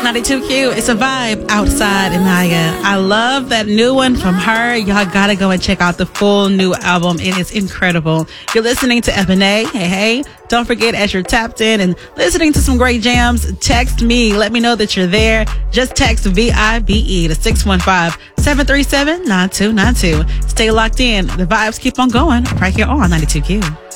92Q. It's a vibe outside in Naya. I love that new one from her. Y'all gotta go and check out the full new album. It is incredible. You're listening to Ebony. Hey. Don't forget, as you're tapped in and listening to some great jams, text me. Let me know that you're there. Just text VIBE to 615-737-9292. Stay locked in. The vibes keep on going right here on 92Q.